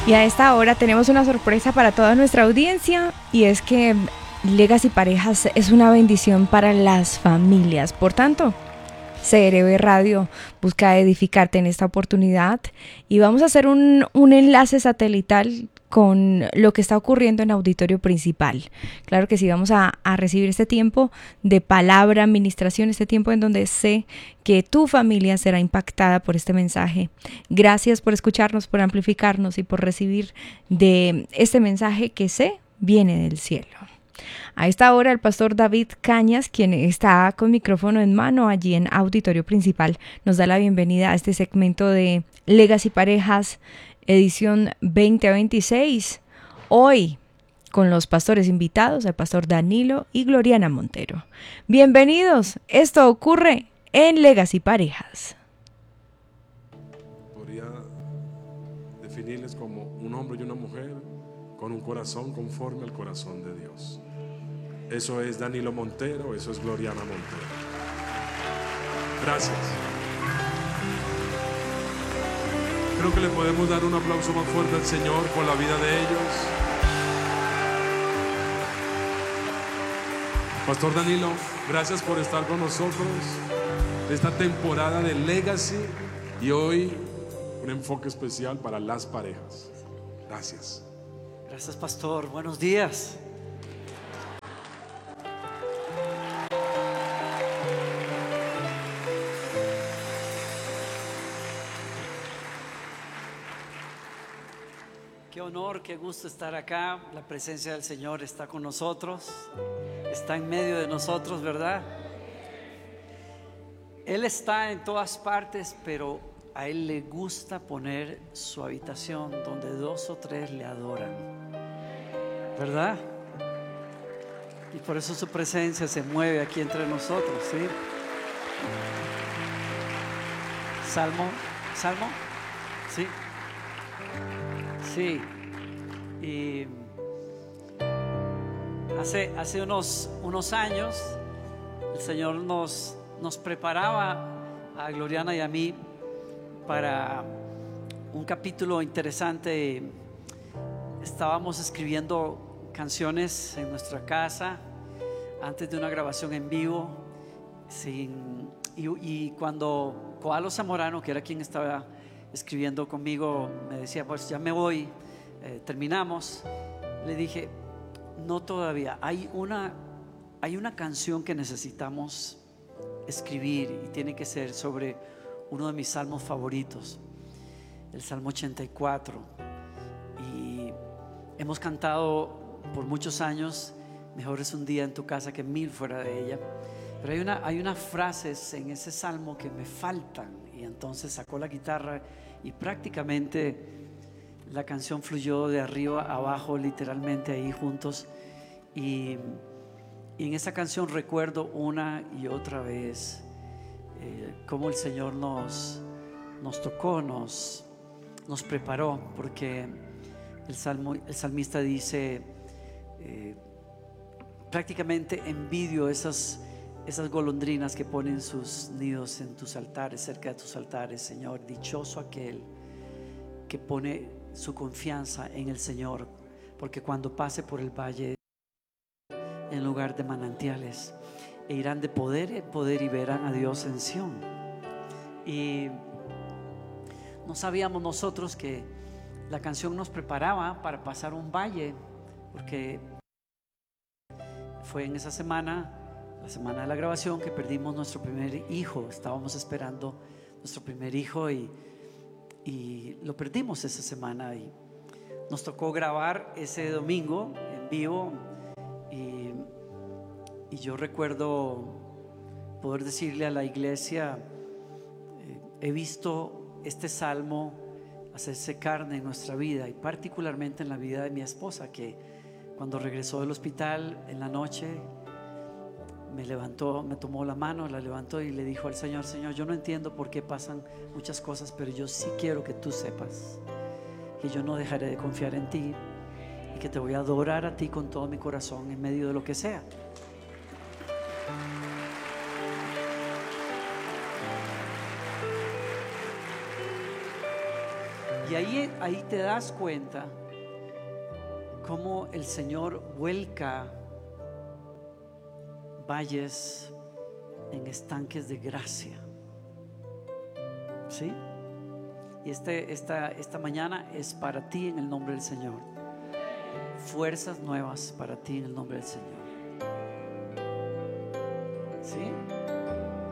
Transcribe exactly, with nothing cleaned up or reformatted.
Y a esta hora tenemos una sorpresa para toda nuestra audiencia, y es que Legacy Parejas es una bendición para las familias. Por tanto, C R B Radio busca edificarte en esta oportunidad, y vamos a hacer un, un enlace satelital con lo que está ocurriendo en Auditorio Principal. Claro que sí, vamos a, a recibir este tiempo de palabra, administración, este tiempo en donde sé que tu familia será impactada por este mensaje. Gracias por escucharnos, por amplificarnos y por recibir de este mensaje que sé viene del cielo. A esta hora el pastor David Cañas, quien está con micrófono en mano allí en Auditorio Principal, nos da la bienvenida a este segmento de Legacy Parejas, edición veinte veintiséis. Hoy con los pastores invitados, el pastor Danilo y Gloriana Montero. Bienvenidos, esto ocurre en Legacy Parejas. Podría definirles como un hombre y una mujer con un corazón conforme al corazón de Dios. Eso es Danilo Montero, eso es Gloriana Montero. Gracias. Creo que le podemos dar un aplauso más fuerte al Señor por la vida de ellos. Pastor Danilo, gracias por estar con nosotros esta temporada de Legacy, y hoy un enfoque especial para las parejas. Gracias. Gracias, pastor. Buenos días. Qué honor, qué gusto estar acá. La presencia del Señor está con nosotros, está en medio de nosotros, ¿verdad? Él está en todas partes, pero a Él le gusta poner su habitación donde dos o tres le adoran, ¿verdad? Y por eso su presencia se mueve aquí entre nosotros, ¿sí? Salmo, Salmo, ¿sí? Sí, y hace, hace unos, unos años el Señor nos, nos preparaba a Gloriana y a mí para un capítulo interesante. Estábamos escribiendo canciones en nuestra casa antes de una grabación en vivo, sin, y, y cuando Koalo Zamorano, que era quien estaba escribiendo conmigo, me decía: pues ya me voy, eh, terminamos. Le dije: no, todavía hay una, hay una canción que necesitamos escribir, y tiene que ser sobre uno de mis salmos favoritos, el Salmo ochenta y cuatro. Y hemos cantado por muchos años: mejor es un día en tu casa que mil fuera de ella. Pero hay una, hay unas frases en ese salmo que me faltan, y entonces sacó la guitarra y prácticamente la canción fluyó de arriba a abajo, literalmente ahí juntos. Y, y en esa canción recuerdo una y otra vez eh, cómo el Señor nos, nos tocó, nos, nos preparó, porque el, salmo, el salmista dice eh, prácticamente: envidio esas Esas golondrinas que ponen sus nidos en tus altares, cerca de tus altares, Señor. Dichoso aquel que pone su confianza en el Señor, porque cuando pase por el valle, en lugar de manantiales, e irán de poder en poder y verán a Dios en Sión. Y no sabíamos nosotros que la canción nos preparaba para pasar un valle, porque fue en esa semana, la semana de la grabación, que perdimos nuestro primer hijo. Estábamos esperando nuestro primer hijo y, y lo perdimos esa semana, y nos tocó grabar ese domingo en vivo. Y, y yo recuerdo poder decirle a la iglesia: eh, he visto este salmo hacerse carne en nuestra vida, y particularmente en la vida de mi esposa, que cuando regresó del hospital en la noche me levantó, me tomó la mano, la levantó y le dijo al Señor: Señor, yo no entiendo por qué pasan muchas cosas, pero yo sí quiero que tú sepas que yo no dejaré de confiar en ti, y que te voy a adorar a ti con todo mi corazón en medio de lo que sea. Y ahí, ahí te das cuenta cómo el Señor vuelca valles en estanques de gracia. ¿Sí? Y este, esta, esta mañana es para ti en el nombre del Señor. Fuerzas nuevas para ti en el nombre del Señor.